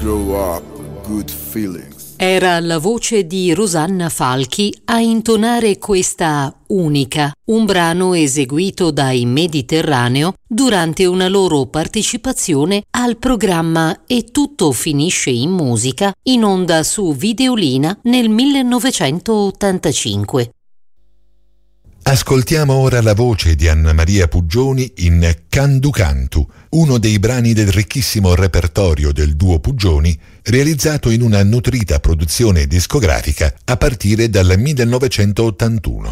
grow up with good feelings. Era la voce di Rosanna Falchi a intonare questa Unica, un brano eseguito dai Mediterraneo durante una loro partecipazione al programma E tutto finisce in musica, in onda su Videolina nel 1985. Ascoltiamo ora la voce di Anna Maria Puggioni in Candu Cantu, uno dei brani del ricchissimo repertorio del duo Puggioni, realizzato in una nutrita produzione discografica a partire dal 1981.